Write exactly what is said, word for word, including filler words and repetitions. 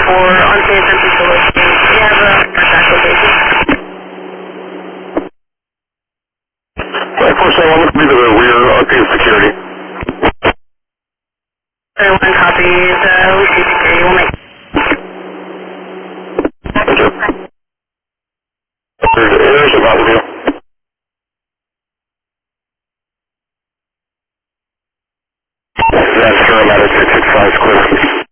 for unsafe entry to locate. Do you have a exact location? five four seven, look to the rear, arcade security. Everyone copies, uh, we see security, we'll make. Thank you. There's, there's about you. That's for about a six six five clear.